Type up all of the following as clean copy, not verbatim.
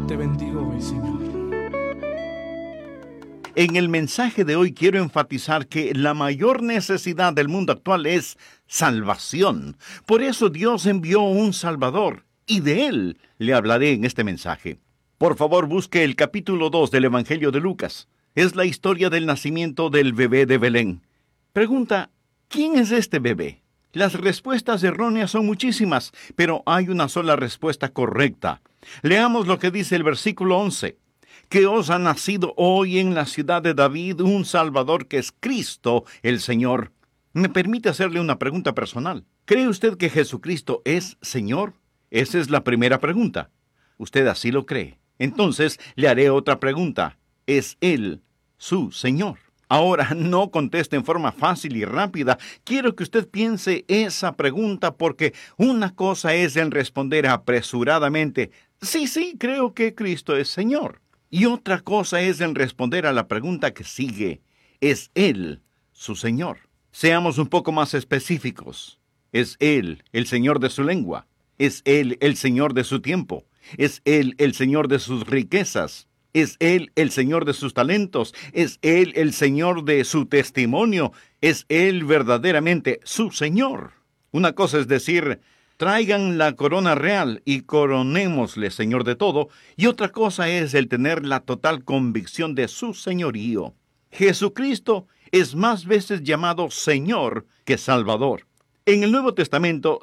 Te bendigo hoy, Señor. En el mensaje de hoy quiero enfatizar que la mayor necesidad del mundo actual es salvación. Por eso Dios envió un Salvador, y de Él le hablaré en este mensaje. Por favor, busque el capítulo 2 del Evangelio de Lucas. Es la historia del nacimiento del bebé de Belén. Pregunta, ¿quién es este bebé? Las respuestas erróneas son muchísimas, pero hay una sola respuesta correcta. Leamos lo que dice el versículo 11. Que os ha nacido hoy en la ciudad de David un Salvador que es Cristo el Señor. ¿Me permite hacerle una pregunta personal? ¿Cree usted que Jesucristo es Señor? Esa es la primera pregunta. ¿Usted así lo cree? Entonces le haré otra pregunta. ¿Es Él su Señor? Ahora, no conteste en forma fácil y rápida. Quiero que usted piense esa pregunta porque una cosa es el responder apresuradamente, sí, creo que Cristo es Señor. Y otra cosa es el responder a la pregunta que sigue, ¿es Él su Señor? Seamos un poco más específicos. ¿Es Él el Señor de su lengua? ¿Es Él el Señor de su tiempo? ¿Es Él el Señor de sus riquezas? ¿Es Él el Señor de sus talentos? ¿Es Él el Señor de su testimonio? ¿Es Él verdaderamente su Señor? Una cosa es decir, traigan la corona real y coronémosle Señor de todo, y otra cosa es el tener la total convicción de su señorío. Jesucristo es más veces llamado Señor que Salvador. En el Nuevo Testamento,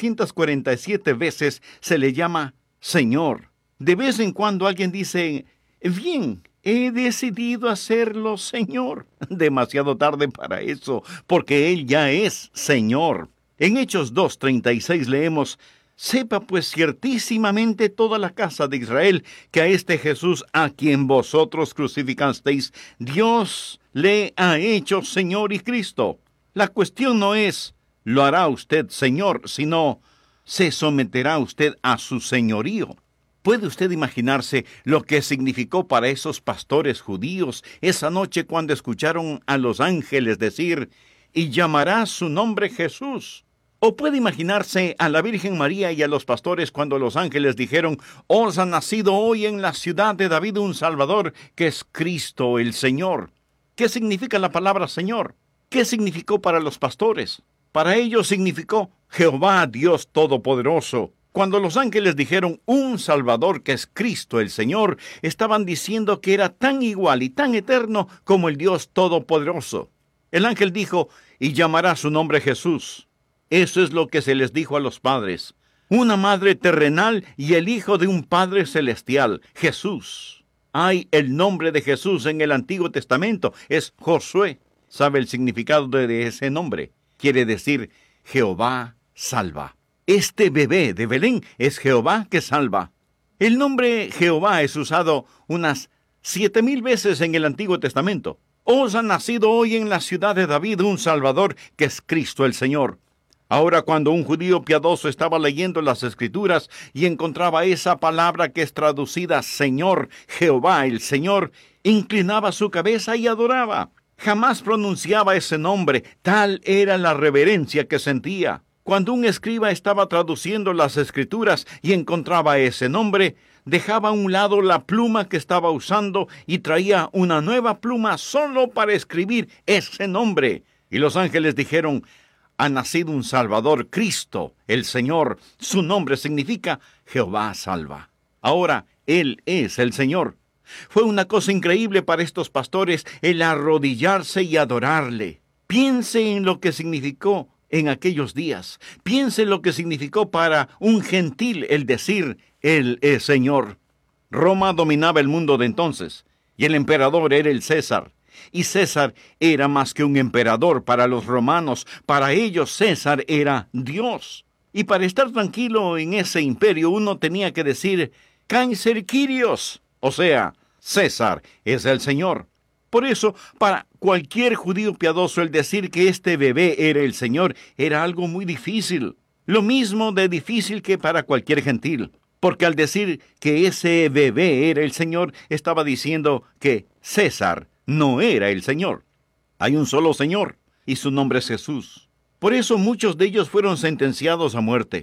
747 veces se le llama Señor. De vez en cuando alguien dice, bien, he decidido hacerlo Señor. Demasiado tarde para eso, porque Él ya es Señor. En Hechos 2:36 leemos, sepa pues ciertísimamente toda la casa de Israel que a este Jesús a quien vosotros crucificasteis, Dios le ha hecho Señor y Cristo. La cuestión no es, ¿lo hará usted Señor?, sino, ¿se someterá usted a su señorío? ¿Puede usted imaginarse lo que significó para esos pastores judíos esa noche cuando escucharon a los ángeles decir, y llamará su nombre Jesús? ¿O puede imaginarse a la Virgen María y a los pastores cuando los ángeles dijeron, os ha nacido hoy en la ciudad de David un Salvador, que es Cristo el Señor? ¿Qué significa la palabra Señor? ¿Qué significó para los pastores? Para ellos significó Jehová Dios Todopoderoso. Cuando los ángeles dijeron un Salvador que es Cristo el Señor, estaban diciendo que era tan igual y tan eterno como el Dios Todopoderoso. El ángel dijo, y llamará su nombre Jesús. Eso es lo que se les dijo a los padres. Una madre terrenal y el hijo de un Padre celestial, Jesús. Hay el nombre de Jesús en el Antiguo Testamento, es Josué. ¿Sabe el significado de ese nombre? Quiere decir, Jehová salva. Este bebé de Belén es Jehová que salva. El nombre Jehová es usado unas 7,000 veces en el Antiguo Testamento. Os ha nacido hoy en la ciudad de David un Salvador, que es Cristo el Señor. Ahora, cuando un judío piadoso estaba leyendo las Escrituras y encontraba esa palabra que es traducida Señor, Jehová el Señor, inclinaba su cabeza y adoraba. Jamás pronunciaba ese nombre, tal era la reverencia que sentía. Cuando un escriba estaba traduciendo las Escrituras y encontraba ese nombre, dejaba a un lado la pluma que estaba usando y traía una nueva pluma solo para escribir ese nombre. Y los ángeles dijeron, ha nacido un Salvador, Cristo, el Señor. Su nombre significa Jehová salva. Ahora, Él es el Señor. Fue una cosa increíble para estos pastores el arrodillarse y adorarle. Piense en lo que significó en aquellos días. Piense en lo que significó para un gentil el decir, Él es Señor. Roma dominaba el mundo de entonces, y el emperador era el César. Y César era más que un emperador para los romanos. Para ellos César era Dios. Y para estar tranquilo en ese imperio uno tenía que decir Kaiser Kyrios, o sea, César es el Señor. Por eso, para cualquier judío piadoso el decir que este bebé era el Señor era algo muy difícil. Lo mismo de difícil que para cualquier gentil. Porque al decir que ese bebé era el Señor, estaba diciendo que César no era el Señor. Hay un solo Señor, y su nombre es Jesús. Por eso muchos de ellos fueron sentenciados a muerte.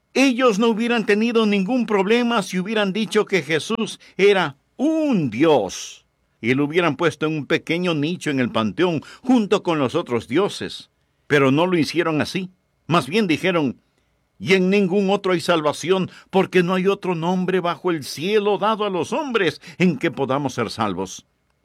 Ellos no hubieran tenido ningún problema si hubieran dicho que Jesús era un Dios y lo hubieran puesto en un pequeño nicho en el panteón junto con los otros dioses. Pero no lo hicieron así. Más bien dijeron: y en ningún otro hay salvación, porque no hay otro nombre bajo el cielo dado a los hombres en que podamos ser salvos.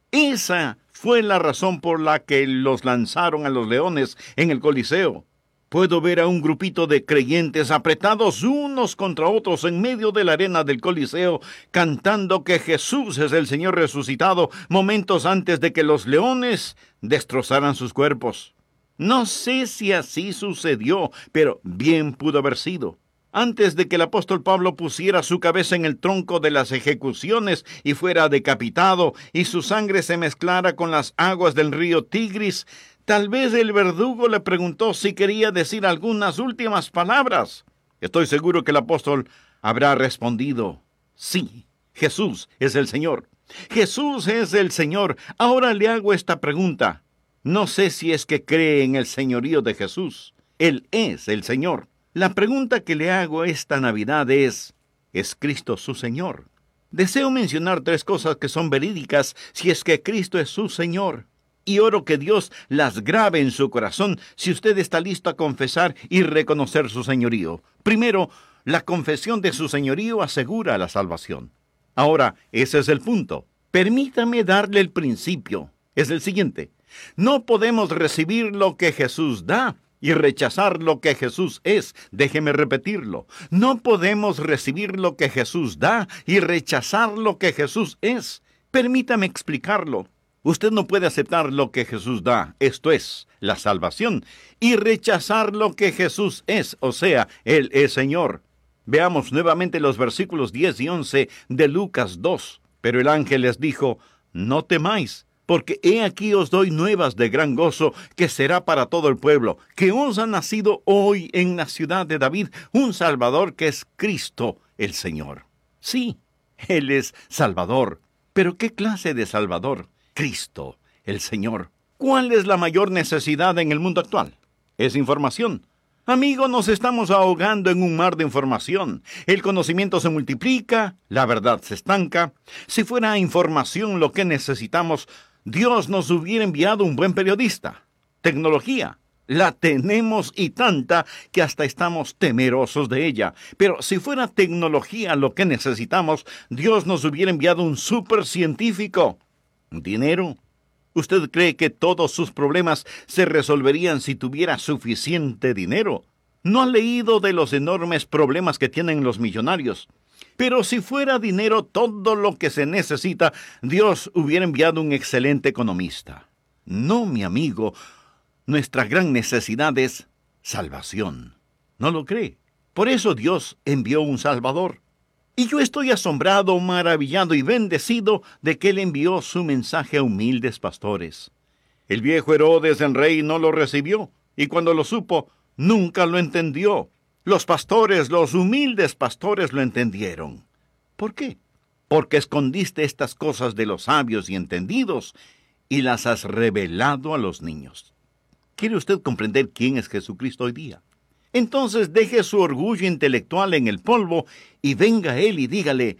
Esa fue la razón por la que los lanzaron a los leones en el Coliseo. Puedo ver a un grupito de creyentes apretados unos contra otros en medio de la arena del Coliseo, cantando que Jesús es el Señor resucitado, momentos antes de que los leones destrozaran sus cuerpos. No sé si así sucedió, pero bien pudo haber sido. Antes de que el apóstol Pablo pusiera su cabeza en el tronco de las ejecuciones y fuera decapitado, y su sangre se mezclara con las aguas del río Tigris, tal vez el verdugo le preguntó si quería decir algunas últimas palabras. Estoy seguro que el apóstol habrá respondido: sí, Jesús es el Señor. Jesús es el Señor. Ahora le hago esta pregunta. No sé si es que cree en el señorío de Jesús. Él es el Señor. La pregunta que le hago esta Navidad ¿es Cristo su Señor? Deseo mencionar 3 cosas que son verídicas si es que Cristo es su Señor. Y oro que Dios las grabe en su corazón si usted está listo a confesar y reconocer su señorío. Primero, la confesión de su señorío asegura la salvación. Ahora, ese es el punto. Permítame darle el principio. Es el siguiente: no podemos recibir lo que Jesús da y rechazar lo que Jesús es. Déjeme repetirlo. No podemos recibir lo que Jesús da y rechazar lo que Jesús es. Permítame explicarlo. Usted no puede aceptar lo que Jesús da, esto es, la salvación, y rechazar lo que Jesús es, o sea, Él es Señor. Veamos nuevamente los versículos 10 y 11 de Lucas 2. Pero el ángel les dijo: no temáis, porque he aquí os doy nuevas de gran gozo, que será para todo el pueblo, que os ha nacido hoy en la ciudad de David un Salvador, que es Cristo el Señor. Sí, Él es Salvador. ¿Pero qué clase de Salvador? Cristo el Señor. ¿Cuál es la mayor necesidad en el mundo actual? Es información. Amigo, nos estamos ahogando en un mar de información. El conocimiento se multiplica, la verdad se estanca. Si fuera información lo que necesitamos, Dios nos hubiera enviado un buen periodista. Tecnología, la tenemos y tanta que hasta estamos temerosos de ella. Pero si fuera tecnología lo que necesitamos, Dios nos hubiera enviado un supercientífico. ¿Dinero? ¿Usted cree que todos sus problemas se resolverían si tuviera suficiente dinero? ¿No ha leído de los enormes problemas que tienen los millonarios? Pero si fuera dinero todo lo que se necesita, Dios hubiera enviado un excelente economista. No, mi amigo, nuestra gran necesidad es salvación. ¿No lo cree? Por eso Dios envió un Salvador. Y yo estoy asombrado, maravillado y bendecido de que Él envió su mensaje a humildes pastores. El viejo Herodes, el rey, no lo recibió, y cuando lo supo, nunca lo entendió. Los pastores, los humildes pastores, lo entendieron. ¿Por qué? Porque escondiste estas cosas de los sabios y entendidos, y las has revelado a los niños. ¿Quiere usted comprender quién es Jesucristo hoy día? Entonces deje su orgullo intelectual en el polvo y venga a Él y dígale: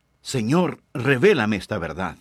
Señor, revélame esta verdad.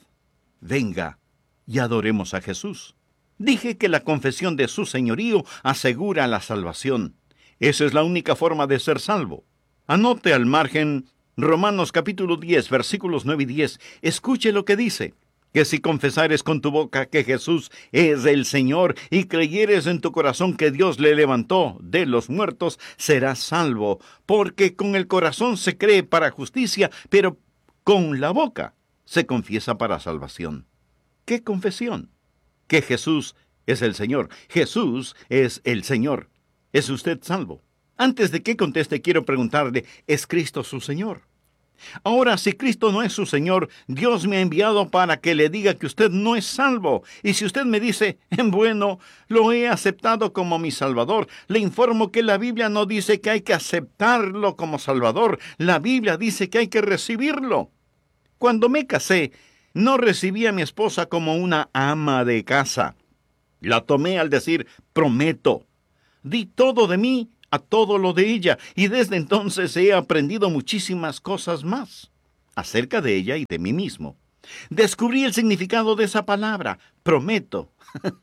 Venga y adoremos a Jesús. Dije que la confesión de su señorío asegura la salvación. Esa es la única forma de ser salvo. Anote al margen Romanos capítulo 10, versículos 9 y 10. Escuche lo que dice: que si confesares con tu boca que Jesús es el Señor y creyeres en tu corazón que Dios le levantó de los muertos, serás salvo, porque con el corazón se cree para justicia, pero con la boca se confiesa para salvación. ¿Qué confesión? Que Jesús es el Señor. Jesús es el Señor. ¿Es usted salvo? Antes de que conteste, quiero preguntarle: ¿es Cristo su Señor? Ahora, si Cristo no es su Señor, Dios me ha enviado para que le diga que usted no es salvo. Y si usted me dice: bueno, lo he aceptado como mi Salvador, le informo que la Biblia no dice que hay que aceptarlo como Salvador. La Biblia dice que hay que recibirlo. Cuando me casé, no recibí a mi esposa como una ama de casa. La tomé al decir prometo. Di todo de mí a todo lo de ella, y desde entonces he aprendido muchísimas cosas más acerca de ella y de mí mismo. Descubrí el significado de esa palabra, prometo.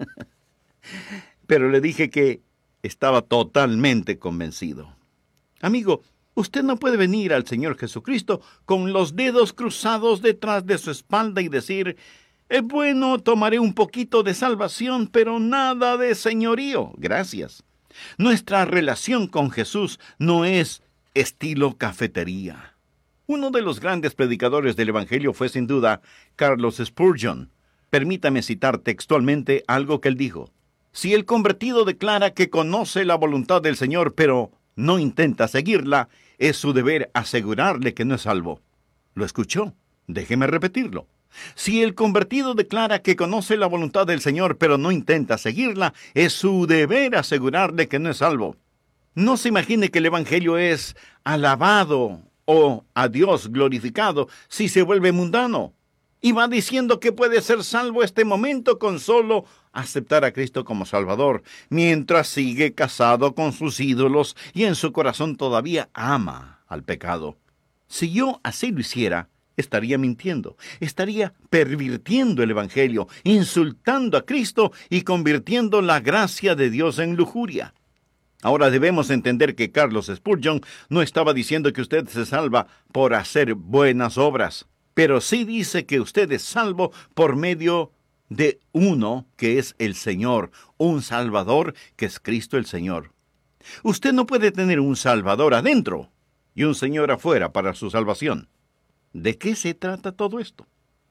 Pero le dije que estaba totalmente convencido. Amigo, usted no puede venir al Señor Jesucristo con los dedos cruzados detrás de su espalda y decir: bueno, tomaré un poquito de salvación, pero nada de señorío. Gracias. Nuestra relación con Jesús no es estilo cafetería. Uno de los grandes predicadores del Evangelio fue sin duda Carlos Spurgeon. Permítame citar textualmente algo que él dijo. Si el convertido declara que conoce la voluntad del Señor, pero no intenta seguirla, es su deber asegurarle que no es salvo. ¿Lo escuchó? Déjeme repetirlo. Si el convertido declara que conoce la voluntad del Señor, pero no intenta seguirla, es su deber asegurarle que no es salvo. No se imagine que el Evangelio es alabado o a Dios glorificado si se vuelve mundano. Y va diciendo que puede ser salvo este momento con solo aceptar a Cristo como Salvador, mientras sigue casado con sus ídolos y en su corazón todavía ama al pecado. Si yo así lo hiciera, estaría mintiendo, estaría pervirtiendo el Evangelio, insultando a Cristo y convirtiendo la gracia de Dios en lujuria. Ahora debemos entender que Carlos Spurgeon no estaba diciendo que usted se salva por hacer buenas obras, pero sí dice que usted es salvo por medio de uno que es el Señor, un Salvador que es Cristo el Señor. Usted no puede tener un Salvador adentro y un Señor afuera para su salvación. ¿De qué se trata todo esto?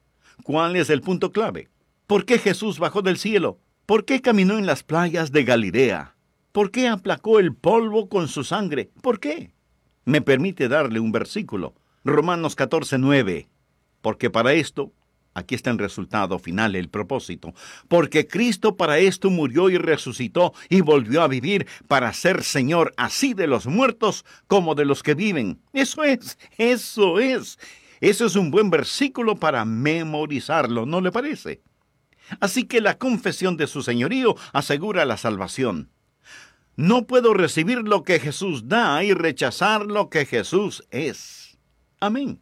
¿Cuál es el punto clave? ¿Por qué Jesús bajó del cielo? ¿Por qué caminó en las playas de Galilea? ¿Por qué aplacó el polvo con su sangre? ¿Por qué? Me permite darle un versículo. Romanos 14:9. Porque para esto, aquí está el resultado final, el propósito. Porque Cristo para esto murió y resucitó y volvió a vivir para ser Señor así de los muertos como de los que viven. Eso es. Eso es un buen versículo para memorizarlo, ¿no le parece? Así que la confesión de su señorío asegura la salvación. No puedo recibir lo que Jesús da y rechazar lo que Jesús es. Amén.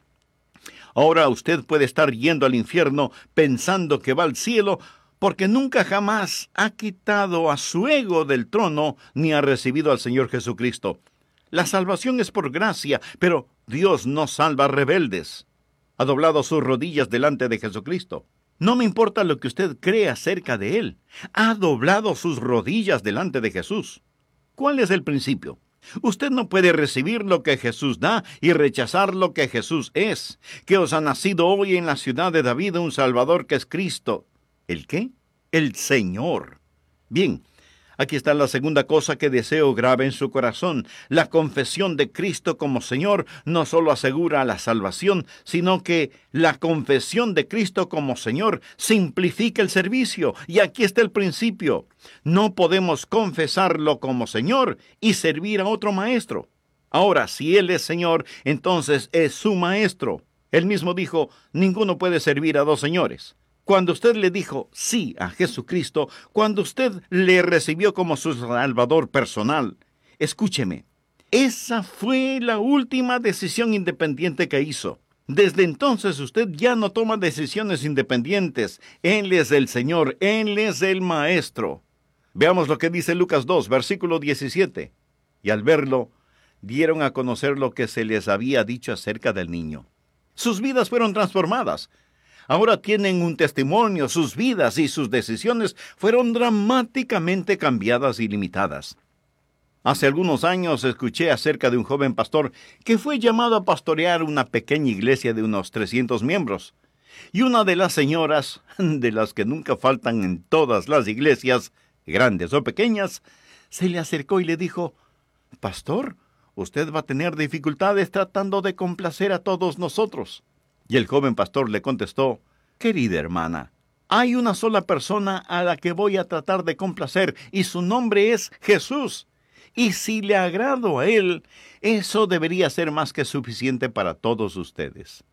Ahora usted puede estar yendo al infierno pensando que va al cielo porque nunca jamás ha quitado a su ego del trono ni ha recibido al Señor Jesucristo. La salvación es por gracia, pero Dios no salva rebeldes. Ha doblado sus rodillas delante de Jesucristo. No me importa lo que usted cree acerca de Él. Ha doblado sus rodillas delante de Jesús. ¿Cuál es el principio? Usted no puede recibir lo que Jesús da y rechazar lo que Jesús es. Que os ha nacido hoy en la ciudad de David un Salvador que es Cristo. ¿El qué? El Señor. Bien, aquí está la segunda cosa que deseo grave en su corazón. La confesión de Cristo como Señor no solo asegura la salvación, sino que la confesión de Cristo como Señor simplifica el servicio. Y aquí está el principio. No podemos confesarlo como Señor y servir a otro maestro. Ahora, si Él es Señor, entonces es su maestro. Él mismo dijo, ninguno puede servir a dos señores. Cuando usted le dijo sí a Jesucristo, cuando usted le recibió como su Salvador personal, escúcheme, esa fue la última decisión independiente que hizo. Desde entonces usted ya no toma decisiones independientes. Él es el Señor, Él es el Maestro. Veamos lo que dice Lucas 2, versículo 17. Y al verlo, dieron a conocer lo que se les había dicho acerca del niño. Sus vidas fueron transformadas. Ahora tienen un testimonio, sus vidas y sus decisiones fueron dramáticamente cambiadas y limitadas. Hace algunos años escuché acerca de un joven pastor que fue llamado a pastorear una pequeña iglesia de unos 300 miembros. Y una de las señoras, de las que nunca faltan en todas las iglesias, grandes o pequeñas, se le acercó y le dijo, «Pastor, usted va a tener dificultades tratando de complacer a todos nosotros». Y el joven pastor le contestó, «Querida hermana, hay una sola persona a la que voy a tratar de complacer y su nombre es Jesús. Y si le agrado a Él, eso debería ser más que suficiente para todos ustedes».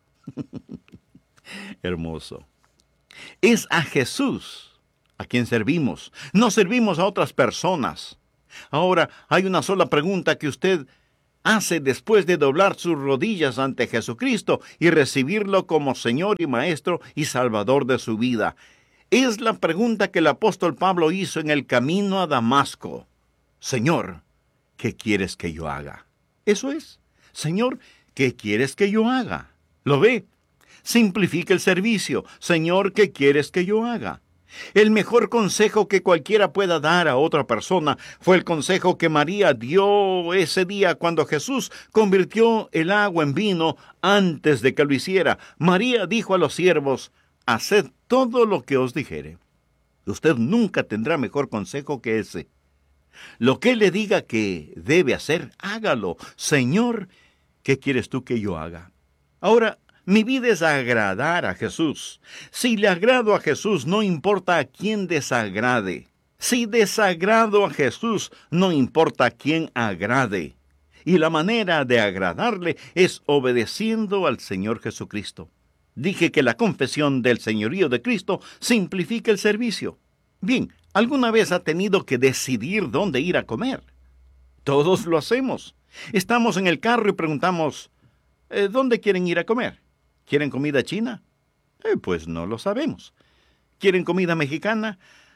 Hermoso. Es a Jesús a quien servimos. No servimos a otras personas. Ahora, hay una sola pregunta que usted hace después de doblar sus rodillas ante Jesucristo y recibirlo como Señor y Maestro y Salvador de su vida. Es la pregunta que el apóstol Pablo hizo en el camino a Damasco. Señor, ¿qué quieres que yo haga? Eso es. Señor, ¿qué quieres que yo haga? ¿Lo ve? Simplifica el servicio. Señor, ¿qué quieres que yo haga? El mejor consejo que cualquiera pueda dar a otra persona fue el consejo que María dio ese día cuando Jesús convirtió el agua en vino antes de que lo hiciera. María dijo a los siervos, haced todo lo que os dijere. Usted nunca tendrá mejor consejo que ese. Lo que Él le diga que debe hacer, hágalo. Señor, ¿qué quieres tú que yo haga? Ahora, mi vida es agradar a Jesús. Si le agrado a Jesús, no importa a quién desagrade. Si desagrado a Jesús, no importa a quién agrade. Y la manera de agradarle es obedeciendo al Señor Jesucristo. Dije que la confesión del señorío de Cristo simplifica el servicio. Bien, ¿alguna vez ha tenido que decidir dónde ir a comer? Todos lo hacemos. Estamos en el carro y preguntamos, ¿dónde quieren ir a comer? ¿Quieren comida china? Pues no lo sabemos. ¿Quieren comida mexicana?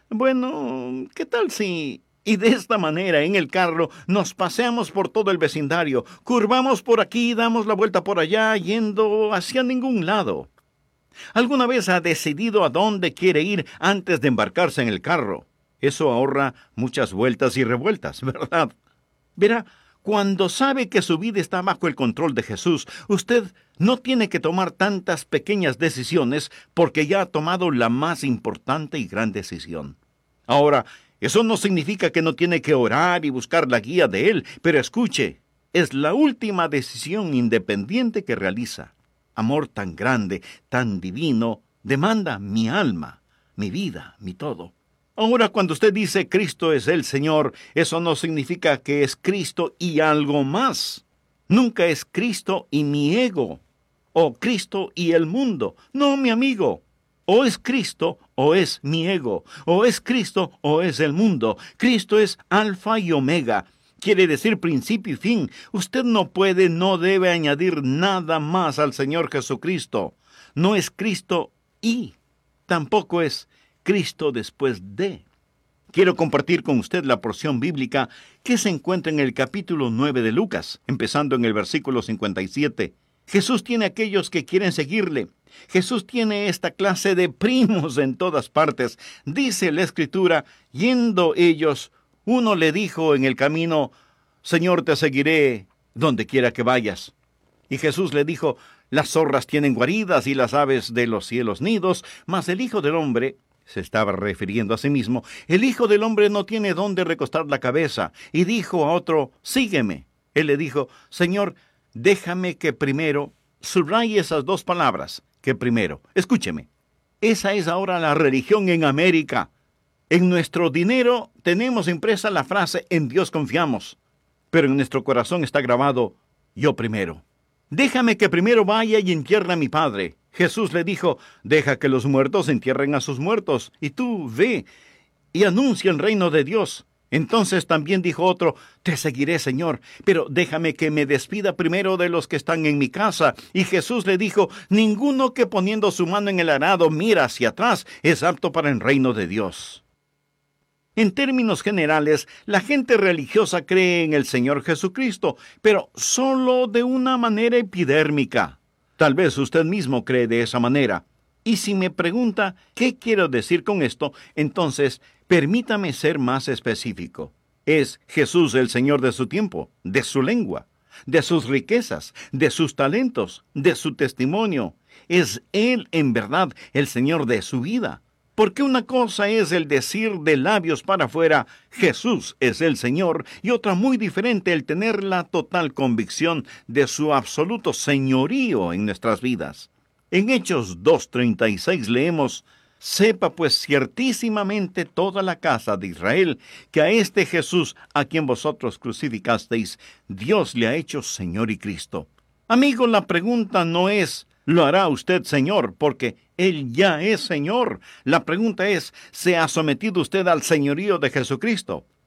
Bueno, ¿qué tal si...? Y de esta manera, en el carro, nos paseamos por todo el vecindario, curvamos por aquí, damos la vuelta por allá, yendo hacia ningún lado. ¿Alguna vez ha decidido a dónde quiere ir antes de embarcarse en el carro? Eso ahorra muchas vueltas y revueltas, ¿verdad? Verá, cuando sabe que su vida está bajo el control de Jesús, usted no tiene que tomar tantas pequeñas decisiones porque ya ha tomado la más importante y gran decisión. Ahora, eso no significa que no tiene que orar y buscar la guía de Él, pero escuche, es la última decisión independiente que realiza. Amor tan grande, tan divino, demanda mi alma, mi vida, mi todo. Ahora, cuando usted dice Cristo es el Señor, eso no significa que es Cristo y algo más. Nunca es Cristo y mi ego, o Cristo y el mundo. No, mi amigo. O es Cristo o es mi ego, o es Cristo o es el mundo. Cristo es Alfa y Omega. Quiere decir principio y fin. Usted no puede, no debe añadir nada más al Señor Jesucristo. No es Cristo y tampoco es Cristo después de. Quiero compartir con usted la porción bíblica que se encuentra en el capítulo 9 de Lucas, empezando en el versículo 57. Jesús tiene aquellos que quieren seguirle. Jesús tiene esta clase de primos en todas partes. Dice la Escritura, yendo ellos, uno le dijo en el camino, Señor, te seguiré donde quiera que vayas. Y Jesús le dijo, las zorras tienen guaridas y las aves de los cielos nidos, mas el Hijo del Hombre, se estaba refiriendo a sí mismo, el Hijo del Hombre no tiene dónde recostar la cabeza. Y dijo a otro, sígueme. Él le dijo, Señor, déjame que primero subraye esas dos palabras, que primero. Escúcheme, esa es ahora la religión en América. En nuestro dinero tenemos impresa la frase, en Dios confiamos, pero en nuestro corazón está grabado, yo primero. Déjame que primero vaya y entierre a mi padre. Jesús le dijo, deja que los muertos entierren a sus muertos, y tú ve y anuncia el reino de Dios. Entonces también dijo otro, te seguiré, Señor, pero déjame que me despida primero de los que están en mi casa. Y Jesús le dijo, ninguno que poniendo su mano en el arado mira hacia atrás es apto para el reino de Dios. En términos generales, la gente religiosa cree en el Señor Jesucristo, pero solo de una manera epidérmica. Tal vez usted mismo cree de esa manera. Y si me pregunta qué quiero decir con esto, entonces permítame ser más específico. ¿Es Jesús el Señor de su tiempo, de su lengua, de sus riquezas, de sus talentos, de su testimonio? ¿Es Él en verdad el Señor de su vida? Porque una cosa es el decir de labios para afuera, Jesús es el Señor, y otra muy diferente el tener la total convicción de su absoluto señorío en nuestras vidas. En Hechos 2:36 leemos, sepa pues ciertísimamente toda la casa de Israel, que a este Jesús, a quien vosotros crucificasteis, Dios le ha hecho Señor y Cristo. Amigo, la pregunta no es, ¿lo hará usted Señor? Porque Él ya es Señor. La pregunta es, ¿se ha sometido usted al señorío de Jesucristo?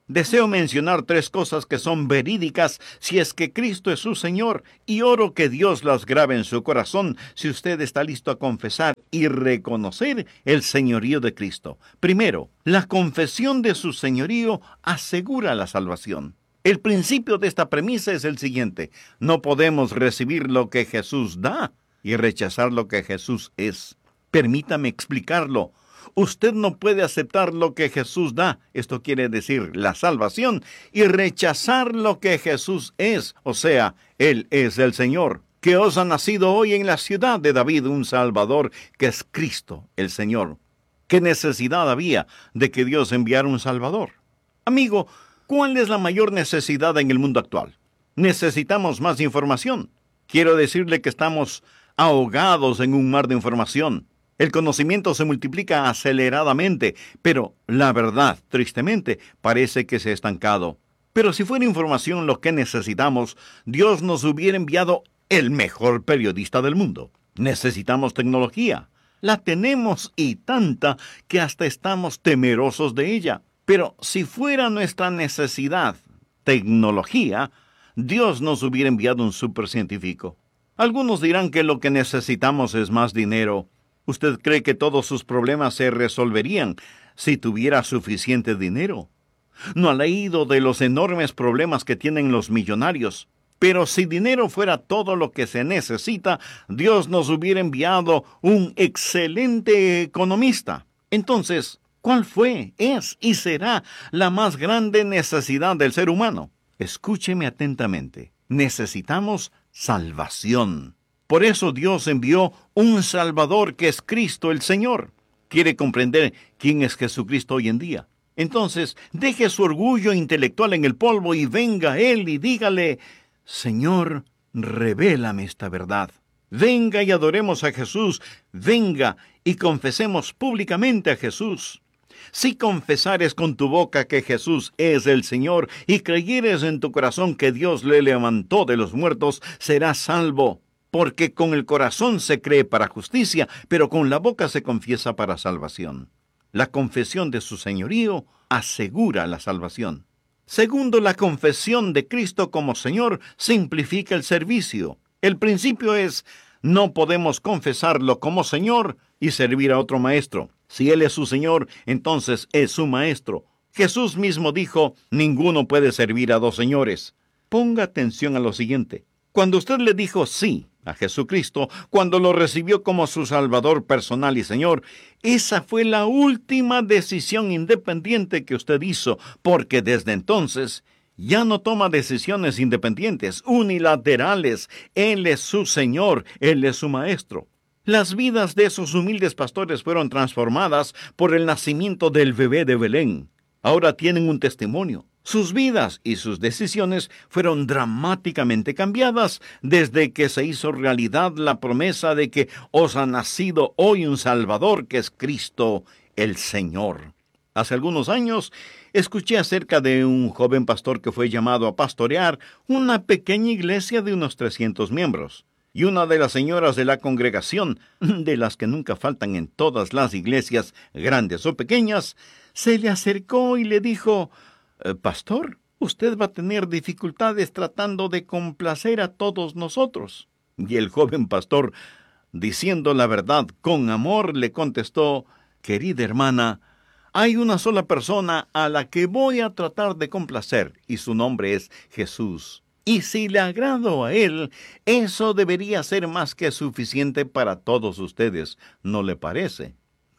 Deseo mencionar 3 cosas que son verídicas si es que Cristo es su Señor, y oro que Dios las grabe en su corazón si usted está listo a confesar y reconocer el señorío de Cristo. Primero, la confesión de su señorío asegura la salvación. El principio de esta premisa es el siguiente: no podemos recibir lo que Jesús da y rechazar lo que Jesús es. Permítame explicarlo. Usted no puede aceptar lo que Jesús da, esto quiere decir la salvación, y rechazar lo que Jesús es, o sea, Él es el Señor. Que os ha nacido hoy en la ciudad de David un Salvador, que es Cristo, el Señor. ¿Qué necesidad había de que Dios enviara un Salvador? Amigo, ¿cuál es la mayor necesidad en el mundo actual? Necesitamos más información. Quiero decirle que estamos ahogados en un mar de información. El conocimiento se multiplica aceleradamente, pero la verdad, tristemente, parece que se ha estancado. Pero si fuera información lo que necesitamos, Dios nos hubiera enviado el mejor periodista del mundo. Necesitamos tecnología. La tenemos y tanta que hasta estamos temerosos de ella. Pero si fuera nuestra necesidad tecnología, Dios nos hubiera enviado un supercientífico. Algunos dirán que lo que necesitamos es más dinero. ¿Usted cree que todos sus problemas se resolverían si tuviera suficiente dinero? No ha leído de los enormes problemas que tienen los millonarios. Pero si dinero fuera todo lo que se necesita, Dios nos hubiera enviado un excelente economista. Entonces, ¿cuál fue, es y será la más grande necesidad del ser humano? Escúcheme atentamente. Necesitamos salvación. Por eso Dios envió un Salvador que es Cristo el Señor. ¿Quiere comprender quién es Jesucristo hoy en día? Entonces, deje su orgullo intelectual en el polvo y venga a Él y dígale: Señor, revélame esta verdad. Venga y adoremos a Jesús. Venga y confesemos públicamente a Jesús. Si confesares con tu boca que Jesús es el Señor y creyeres en tu corazón que Dios le levantó de los muertos, serás salvo. Porque con el corazón se cree para justicia, pero con la boca se confiesa para salvación. La confesión de su señorío asegura la salvación. Segundo, la confesión de Cristo como Señor simplifica el servicio. El principio es: no podemos confesarlo como Señor y servir a otro maestro. Si Él es su Señor, entonces es su maestro. Jesús mismo dijo: ninguno puede servir a 2 señores. Ponga atención a lo siguiente. Cuando usted le dijo sí a Jesucristo, cuando lo recibió como su Salvador personal y Señor, esa fue la última decisión independiente que usted hizo, porque desde entonces ya no toma decisiones independientes, unilaterales. Él es su Señor, Él es su Maestro. Las vidas de esos humildes pastores fueron transformadas por el nacimiento del bebé de Belén. Ahora tienen un testimonio. Sus vidas y sus decisiones fueron dramáticamente cambiadas desde que se hizo realidad la promesa de que os ha nacido hoy un Salvador, que es Cristo el Señor. Hace algunos años escuché acerca de un joven pastor que fue llamado a pastorear una pequeña iglesia de unos 300 miembros. Y una de las señoras de la congregación, de las que nunca faltan en todas las iglesias, grandes o pequeñas, se le acercó y le dijo: Pastor, usted va a tener dificultades tratando de complacer a todos nosotros. Y el joven pastor, diciendo la verdad con amor, le contestó: querida hermana, hay una sola persona a la que voy a tratar de complacer, y su nombre es Jesús. Y si le agrado a Él, eso debería ser más que suficiente para todos ustedes, ¿no le parece?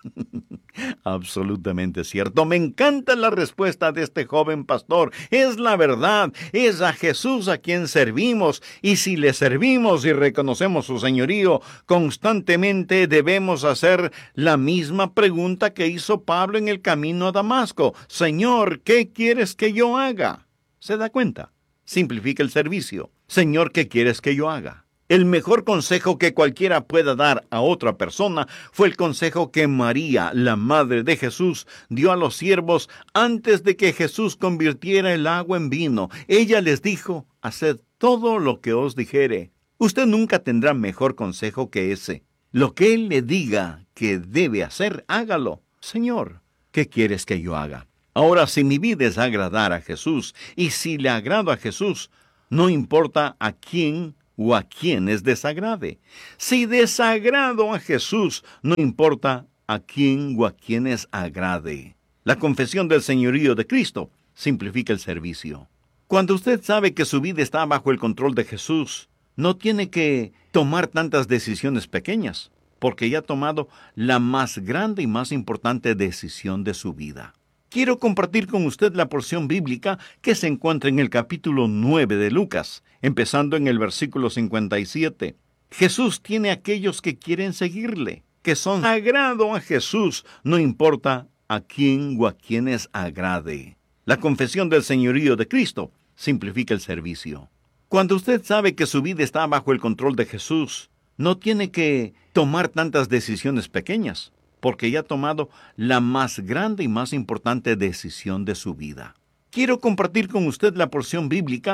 Absolutamente cierto. Me encanta la respuesta de este joven pastor. Es la verdad. Es a Jesús a quien servimos. Y si le servimos y reconocemos su señorío, constantemente debemos hacer la misma pregunta que hizo Pablo en el camino a Damasco: Señor, ¿qué quieres que yo haga? ¿Se da cuenta? Simplifica el servicio. Señor, ¿qué quieres que yo haga? El mejor consejo que cualquiera pueda dar a otra persona fue el consejo que María, la madre de Jesús, dio a los siervos antes de que Jesús convirtiera el agua en vino. Ella les dijo: haced todo lo que os dijere. Usted nunca tendrá mejor consejo que ese. Lo que Él le diga que debe hacer, hágalo. Señor, ¿qué quieres que yo haga? Ahora, si mi vida es agradar a Jesús, y si le agrado a Jesús, no importa a quién o a quienes desagrade. Si desagrado a Jesús, no importa a quién o a quienes agrade. La confesión del señorío de Cristo simplifica el servicio. Cuando usted sabe que su vida está bajo el control de Jesús, no tiene que tomar tantas decisiones pequeñas, porque ya ha tomado la más grande y más importante decisión de su vida. Quiero compartir con usted la porción bíblica que se encuentra en el capítulo 9 de Lucas, empezando en el versículo 57. Jesús tiene a aquellos que quieren seguirle, que son agrado a Jesús, no importa a quién o a quienes agrade. La confesión del señorío de Cristo simplifica el servicio. Cuando usted sabe que su vida está bajo el control de Jesús, no tiene que tomar tantas decisiones pequeñas, porque ya ha tomado la más grande y más importante decisión de su vida. Quiero compartir con usted la porción bíblica